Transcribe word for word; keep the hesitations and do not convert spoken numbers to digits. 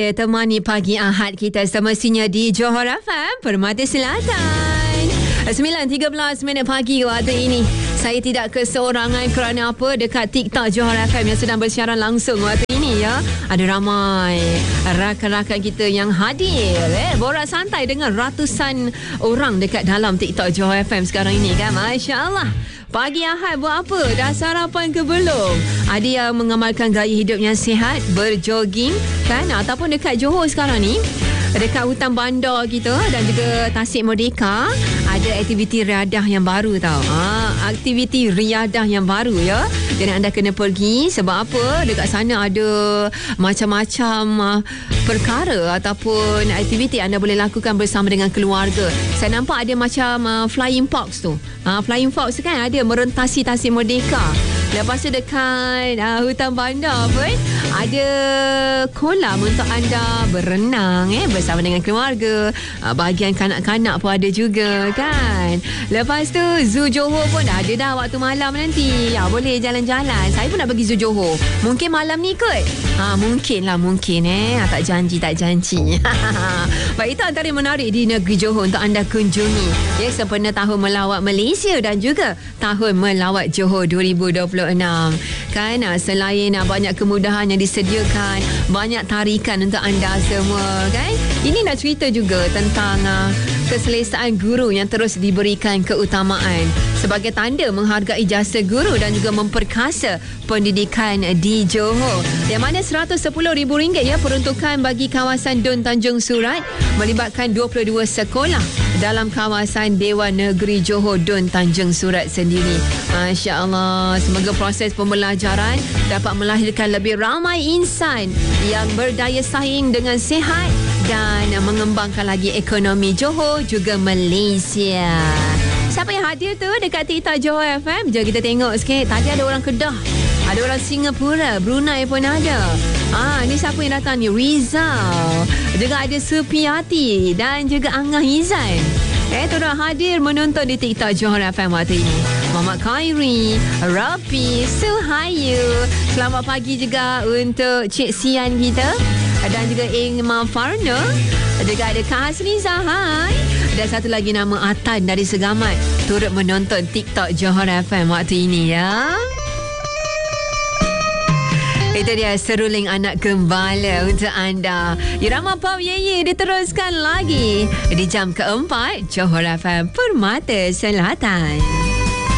Okey, temani pagi Ahad kita semestinya di Johor F M, Permata Selatan. sembilan tiga belas minit pagi waktu ini. Saya tidak keseorangan kerana apa? Dekat TikTok Johor F M yang sedang bersiaran langsung waktu ini ya. Ada ramai rakan-rakan kita yang hadir. Eh, borak santai dengan ratusan orang dekat dalam TikTok Johor F M sekarang ini kan. Masya Allah. Pagi Ahad buat apa? Dah sarapan ke belum? Ada yang mengamalkan gaya hidup yang sihat, berjoging kan? Ataupun dekat Johor sekarang ni, dekat hutan bandar kita dan juga Tasik Merdeka, ada aktiviti riadah yang baru tau. Ha, aktiviti riadah yang baru ya. Jadi anda kena pergi sebab apa? Dekat sana ada macam-macam uh, perkara ataupun aktiviti anda boleh lakukan bersama dengan keluarga. Saya nampak ada macam uh, flying fox tu. Ha, flying fox kan ada merentasi Tasik Merdeka. Lepas tu dekat uh, hutan bandar pun ada kolam untuk anda berenang eh bersama dengan keluarga. Uh, bahagian kanak-kanak pun ada juga kan. Lepas tu Zoo Johor pun dah ada dah waktu malam nanti. Ya, boleh jalan-jalan. Saya pun nak pergi Zoo Johor. Mungkin malam ni kot. Ha, mungkin lah mungkin eh. Tak janji tak janji. Baik, itu antara yang menarik di negeri Johor untuk anda kunjungi. Ya, sempena tahun melawat Malaysia dan juga tahun melawat Johor dua ribu dua puluh enam. Kan selain banyak kemudahan yang disediakan, banyak tarikan untuk anda semua kan. Ini nak cerita juga tentang uh, keselesaan guru yang terus diberikan keutamaan sebagai tanda menghargai jasa guru dan juga memperkasa pendidikan di Johor. Yang mana seratus sepuluh ribu ringgit ya peruntukan bagi kawasan Dun Tanjung Surat melibatkan dua puluh dua sekolah dalam kawasan Dewan Negeri Johor Dun Tanjung Surat sendiri. Masya Allah, semoga proses pembelajaran dapat melahirkan lebih ramai insan yang berdaya saing dengan sihat dan mengembangkan lagi ekonomi Johor juga Malaysia. Siapa yang hadir tu dekat TikTok Johor F M? Jom kita tengok sikit. Tadi ada orang Kedah, ada orang Singapura, Brunei pun ada. Ah, ni siapa yang datang ni? Rizal. Juga ada Supiati dan juga Angah Izan. Eh, tu orang hadir menonton di TikTok Johor F M waktu ini. Muhammad Khairi, Rafi, Suhayu. Selamat pagi juga untuk Cik Sian kita dan juga Ingmar Farno. Juga ada Kak Hasniza, hai. Dan satu lagi nama Atan dari Segamat turut menonton TikTok Johor F M waktu ini ya. Itu dia seruling anak gembala untuk anda. Irama Pop Ye Ye diteruskan lagi di jam keempat Johor F M Permata Selatan.